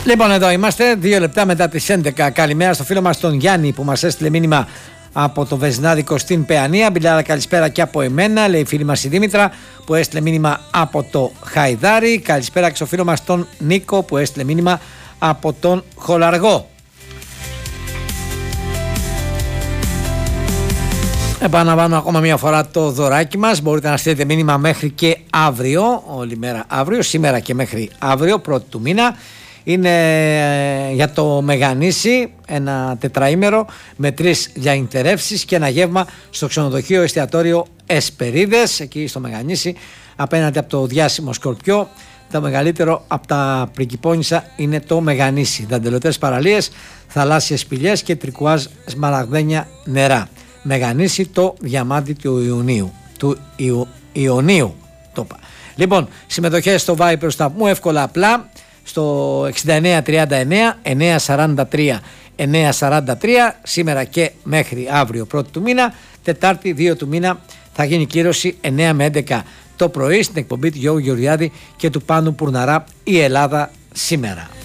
Λοιπόν, εδώ είμαστε, 2 λεπτά μετά τις 11. Καλημέρα στο φίλο μας τον Γιάννη που μας έστειλε μήνυμα από το Βεζινάδικο στην Παιανία. Μπιλάρα, καλησπέρα και από εμένα, λέει η φίλη μας η Δήμητρα που έστειλε μήνυμα από το Χαϊδάρι. Καλησπέρα και στο φίλο μας τον Νίκο που έστειλε μήνυμα από τον Χολαργό. Επαναλαμβάνω ακόμα μια φορά το δωράκι μας. Μπορείτε να στείλετε μήνυμα μέχρι και αύριο, όλη μέρα αύριο, σήμερα και μέχρι αύριο, 1η του μήνα. Είναι για το Μεγανήσι, ένα τετραήμερο με 3 διαιντερεύσεις και ένα γεύμα στο ξενοδοχείο εστιατόριο Εσπερίδες, εκεί στο Μεγανήσι, απέναντι από το διάσημο Σκορπιό. Το μεγαλύτερο από τα Πριγκιπόνισσα είναι το Μεγανήσι. Δαντελωτές παραλίες, θαλάσσιες σπηλιές και τρικουάζ σμαραγδένια νερά. Μεγανήσι, το διαμάντι του Ιωνίου. Το είπα. Λοιπόν, συμμετοχές στο Viper σταθμού εύκολα απλά στο 6939 943 943, σήμερα και μέχρι αύριο 1η του μήνα. Τετάρτη 2 του μήνα θα γίνει κλήρωση 9 με 11 το πρωί στην εκπομπή του Γιώργου Γεωργιάδη και του Πάνου Πουρναρά, η Ελλάδα σήμερα.